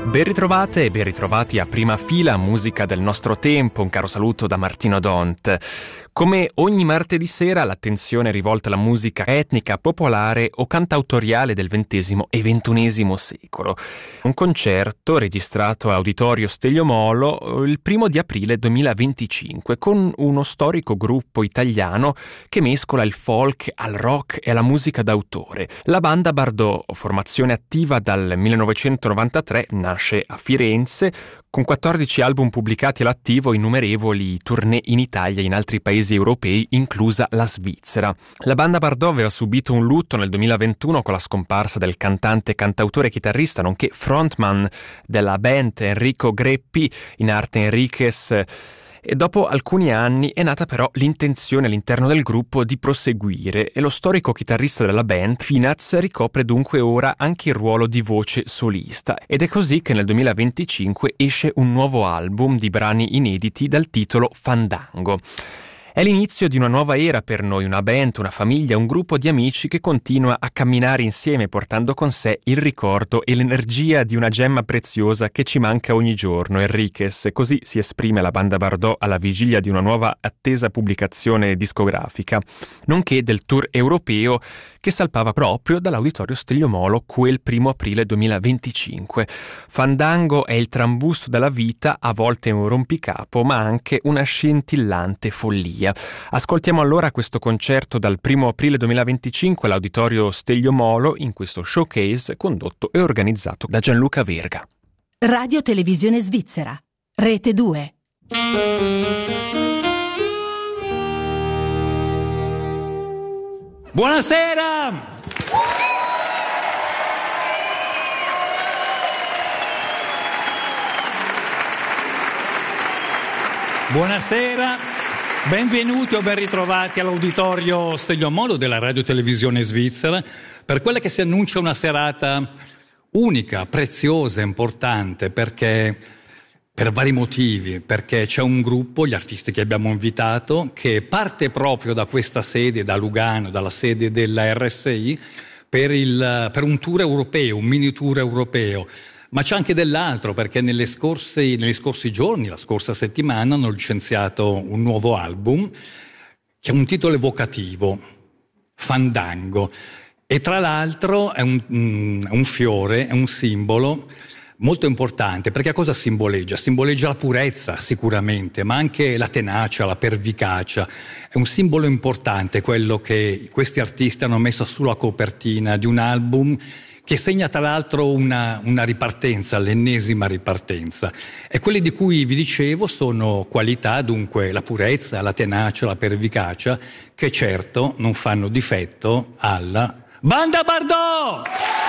Ben ritrovate e ben ritrovati a Prima Fila, musica del nostro tempo. Un caro saluto da Martino Dont. Come ogni martedì sera, l'attenzione è rivolta alla musica etnica, popolare o cantautoriale del XX e XXI secolo. Un concerto registrato all'Auditorio Stelio Molo il 1 di aprile 2025 con uno storico gruppo italiano che mescola il folk al rock e alla musica d'autore. La Banda Bardot, formazione attiva dal 1993, nasce a Firenze con 14 album pubblicati all'attivo e innumerevoli tournée in Italia e in altri paesi europei, inclusa la Svizzera. La Banda Bardot aveva subito un lutto nel 2021 con la scomparsa del cantante, cantautore e chitarrista, nonché frontman della band Enrico Greppi, in arte Enriquez. E dopo alcuni anni è nata però l'intenzione all'interno del gruppo di proseguire e lo storico chitarrista della band, Finaz, ricopre dunque ora anche il ruolo di voce solista. Ed è così che nel 2025 esce un nuovo album di brani inediti dal titolo Fandango. È l'inizio di una nuova era per noi, una band, una famiglia, un gruppo di amici che continua a camminare insieme portando con sé il ricordo e l'energia di una gemma preziosa che ci manca ogni giorno, Enriquez. Così si esprime la Banda Bardot alla vigilia di una nuova attesa pubblicazione discografica, nonché del tour europeo che salpava proprio dall'Auditorio Stelio Molo quel 1 aprile 2025. Fandango è il trambusto della vita, a volte un rompicapo, ma anche una scintillante follia. Ascoltiamo allora questo concerto dal 1 aprile 2025 all'Auditorio Stelio Molo in questo showcase condotto e organizzato da Gianluca Verga. Radio Televisione Svizzera, Rete 2. Buonasera! Buonasera, benvenuti o ben ritrovati all'Auditorio Stelio Molo della Radio Televisione Svizzera per quella che si annuncia una serata unica, preziosa, importante, perché per vari motivi, perché c'è un gruppo, gli artisti che abbiamo invitato, che parte proprio da questa sede, da Lugano, dalla sede della RSI, per un tour europeo, un mini tour europeo. Ma c'è anche dell'altro, perché negli scorsi giorni, la scorsa settimana, hanno licenziato un nuovo album che ha un titolo evocativo, Fandango. E tra l'altro è un fiore, è un simbolo molto importante, perché cosa simboleggia? Simboleggia la purezza sicuramente, ma anche la tenacia, la pervicacia. È un simbolo importante quello che questi artisti hanno messo sulla copertina di un album che segna tra l'altro una ripartenza, l'ennesima ripartenza. E quelle di cui vi dicevo sono qualità, dunque la purezza, la tenacia, la pervicacia, che certo non fanno difetto alla Banda Bardot!